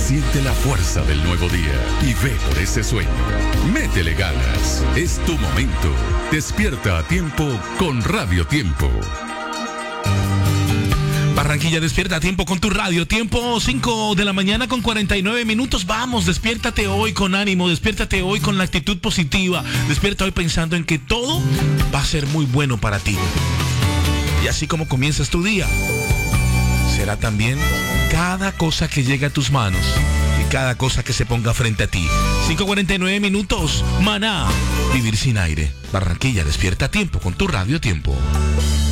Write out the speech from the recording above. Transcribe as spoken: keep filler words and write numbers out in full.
Siente la fuerza del nuevo día y ve por ese sueño. Métele ganas. Es tu momento. Despierta a tiempo con Radio Tiempo. Barranquilla, despierta a tiempo con tu radio. Tiempo cinco de la mañana con cuarenta y nueve minutos. Vamos, despiértate hoy con ánimo. Despiértate hoy con la actitud positiva. Despierta hoy pensando en que todo va a ser muy bueno para ti. Y así como comienzas tu día, será también cada cosa que llegue a tus manos y cada cosa que se ponga frente a ti. cinco cuarenta y nueve minutos. Maná, vivir sin aire. Barranquilla, despierta a tiempo con tu radio Tiempo.